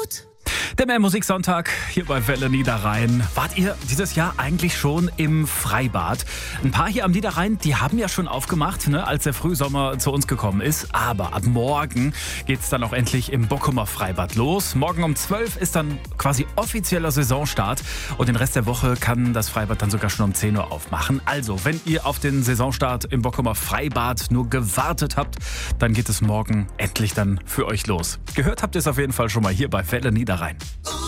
gut. Der Mehrmusiksonntag hier bei Welle Niederrhein. Wart ihr dieses Jahr eigentlich schon im Freibad? Ein paar hier am Niederrhein, die haben ja schon aufgemacht, als der Frühsommer zu uns gekommen ist. Aber ab morgen geht's dann auch endlich im Bockumer Freibad los. Morgen um 12 ist dann quasi offizieller Saisonstart. Und den Rest der Woche kann das Freibad dann sogar schon um 10 Uhr aufmachen. Also, wenn ihr auf den Saisonstart im Bockumer Freibad nur gewartet habt, dann geht es morgen endlich dann für euch los. Gehört habt ihr es auf jeden Fall schon mal hier bei Welle Niederrhein.